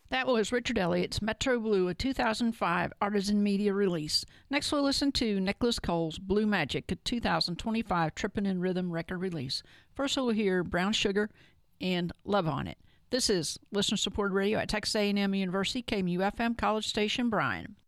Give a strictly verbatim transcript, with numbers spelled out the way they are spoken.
That was Richard Elliott's Metro Blue, a two thousand five Artisan Media release. Next, we'll listen to Nicholas Cole's Blue Magic, a two thousand twenty-five Trippin' in Rhythm record release. First, we'll hear Brown Sugar and Love on It. This is listener-supported radio at Texas A and M University, K M U F M, College Station, Bryan.